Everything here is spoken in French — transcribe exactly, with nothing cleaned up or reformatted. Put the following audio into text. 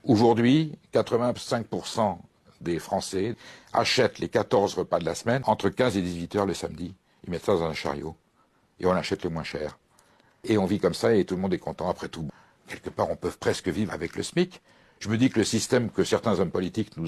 Aujourd'hui, quatre-vingt-cinq pour cent des Français achètent les quatorze repas de la semaine entre quinze et dix-huit heures le samedi. Ils mettent ça dans un chariot et on achète le moins cher. Et on vit comme ça et tout le monde est content après tout. Quelque part, on peut presque vivre avec le SMIC. Je me dis que le système que certains hommes politiques nous